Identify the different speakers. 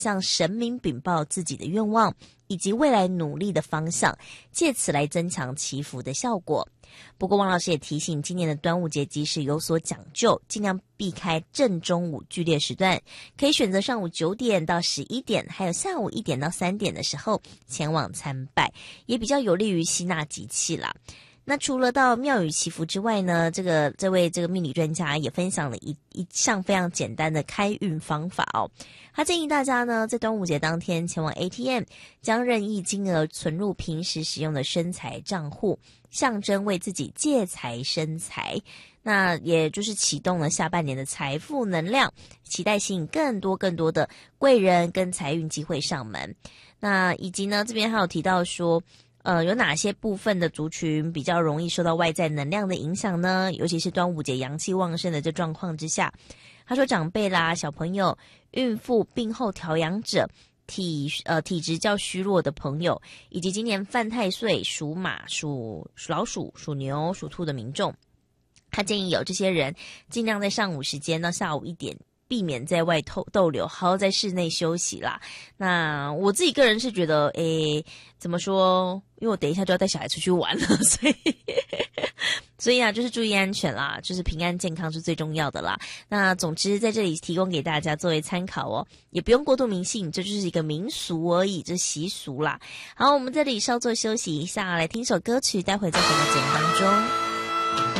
Speaker 1: 向神明禀报自己的愿望以及未来努力的方向，借此来增强祈福的效果。不过王老师也提醒，今年的端午节即使有所讲究，尽量避开正中午剧烈时段，可以选择上午9点到11点，还有下午1点到3点的时候前往参拜，也比较有利于吸纳吉气啦。那除了到庙宇祈福之外呢，这位命理专家也分享了一项非常简单的开运方法哦。他建议大家呢，在端午节当天前往 ATM， 将任意金额存入平时使用的生财账户，象征为自己借财生财。那也就是启动了下半年的财富能量，期待吸引更多的贵人跟财运机会上门。那以及呢，这边还有提到说有哪些部分的族群比较容易受到外在能量的影响呢？尤其是端午节阳气旺盛的这状况之下，他说长辈啦、小朋友、孕妇、病后调养者、体质较虚弱的朋友，以及今年犯太岁属马、属老鼠、属牛、属兔的民众，他建议有这些人尽量在上午时间到下午1点。避免在外逗留，好好在室内休息啦。那我自己个人是觉得，怎么说？因为我等一下就要带小孩出去玩了，所以啊，就是注意安全啦，就是平安健康是最重要的啦。那总之在这里提供给大家作为参考哦，也不用过度迷信，这就是一个民俗而已，这习俗啦。好，我们这里稍作休息一下，来听首歌曲，待会再回到节目当中。